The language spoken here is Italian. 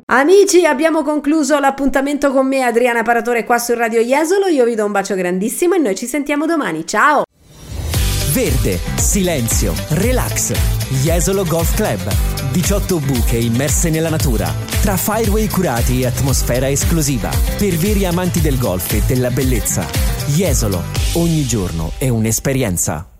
Amici, abbiamo concluso l'appuntamento con me, Adriana Paratore, qua su Radio Jesolo. Io vi do un bacio grandissimo e noi ci sentiamo domani. Ciao! Verde, silenzio, relax. Jesolo Golf Club. 18 buche immerse nella natura, tra fireway curati e atmosfera esclusiva. Per veri amanti del golf e della bellezza. Jesolo, ogni giorno è un'esperienza.